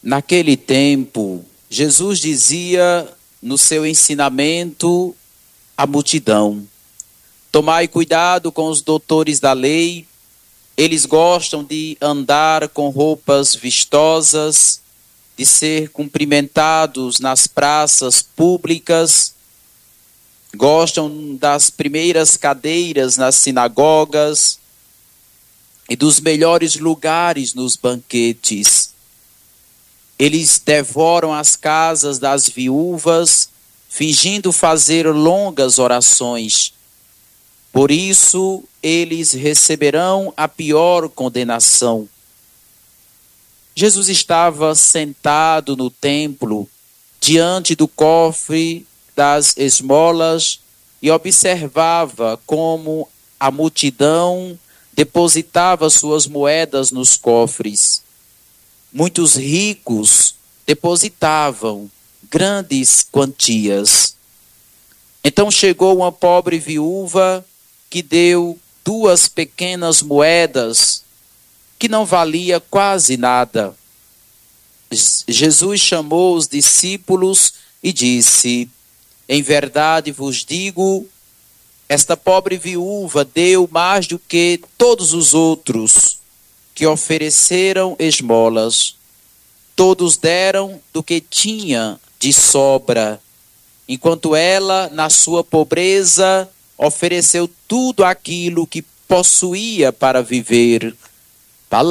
Naquele tempo, Jesus dizia no seu ensinamento à multidão: tomai cuidado com os doutores da lei, eles gostam de andar com roupas vistosas, de ser cumprimentados nas praças públicas, gostam das primeiras cadeiras nas sinagogas e dos melhores lugares nos banquetes. Eles devoram as casas das viúvas, fingindo fazer longas orações. Por isso, eles receberão a pior condenação. Jesus estava sentado no templo, diante do cofre das esmolas, e observava como a multidão depositava suas moedas nos cofres. Muitos ricos depositavam grandes quantias. Então chegou uma pobre viúva que deu 2 pequenas moedas, que não valia quase nada. Jesus chamou os discípulos e disse: em verdade vos digo, esta pobre viúva deu mais do que todos os outros que ofereceram esmolas. Todos deram do que tinha de sobra, enquanto ela, na sua pobreza, ofereceu tudo aquilo que possuía para viver.